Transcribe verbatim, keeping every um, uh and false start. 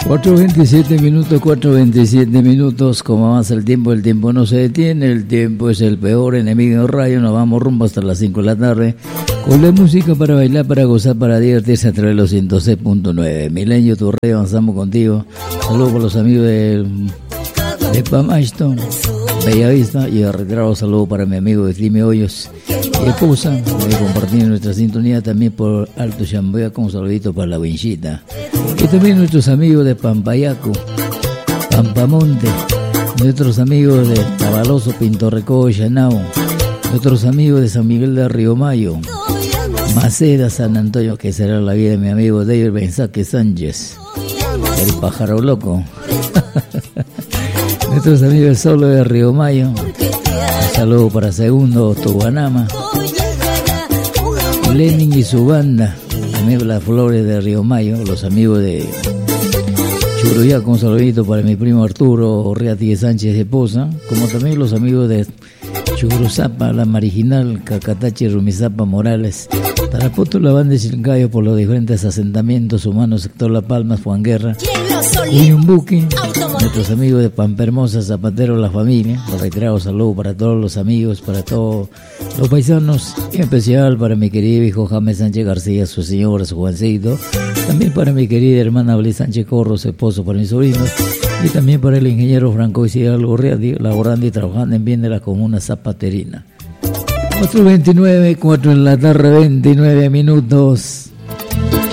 cuatro veintisiete minutos, cuatro veintisiete minutos, como avanza el tiempo, el tiempo no se detiene, el tiempo es el peor enemigo de radio, nos vamos rumbo hasta las cinco de la tarde, con la música para bailar, para gozar, para divertirse a través de los ciento seis punto nueve. Milenio, tu radio, avanzamos contigo. Saludos por los amigos de, de Palmerston, Bellavista, y a retirado saludo para mi amigo de Clime Hoyos y esposa, que compartiendo nuestra sintonía también por Alto Chamboya, con un saludito para la Vinchita. Y también nuestros amigos de Pampayaco, Pampamonte, nuestros amigos de Tabaloso, Pintorreco, Chanao, nuestros amigos de San Miguel de Río Mayo, Maceda, San Antonio, que será la vida de mi amigo David Benzaque Sánchez, el pájaro loco. Nuestros amigos del Solo de Río Mayo, un saludo para Segundo, Tubanama, Lenin y su banda, amigos Las Flores de Río Mayo, los amigos de Churuyaco, un saludito para mi primo Arturo Riati Sánchez de Poza, como también los amigos de Churuzapa, La Marginal, Cacatache, Rumizapa, Morales, Tarapoto, la banda de Chilcayo por los diferentes asentamientos humanos, sector La Palma, Juan Guerra, Uyumbuki, nuestros amigos de Pampermosa, Zapatero, la familia, un reiterado saludo para todos los amigos, para todos los paisanos, y en especial para mi querido hijo James Sánchez García, su señora, su Juancito, también para mi querida hermana Blay Sánchez Corro, su esposo, para mis sobrinos, y también para el ingeniero Franco Isidro Gorriati, laborando y trabajando en bien de la comuna zapaterina. cuatro veintinueve, cuatro en la tarde, veintinueve minutos.